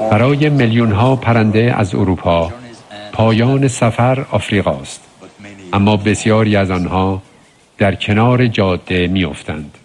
برای میلیون‌ها پرنده از اروپا پایان سفر آفریقاست، اما بسیاری از آنها در کنار جاده می‌افتند.